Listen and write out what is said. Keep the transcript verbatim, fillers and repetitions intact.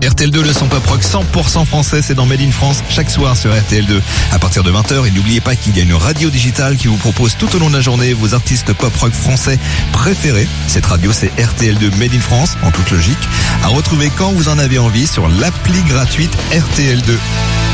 R T L deux, le son pop rock cent pour cent français, c'est dans Made in France, chaque soir sur R T L deux. À partir de vingt heures, et n'oubliez pas qu'il y a une radio digitale qui vous propose tout au long de la journée vos artistes pop rock français préférés. Cette radio, c'est R T L deux Made in France, en toute logique, à retrouver quand vous en avez envie sur l'appli gratuite R T L deux.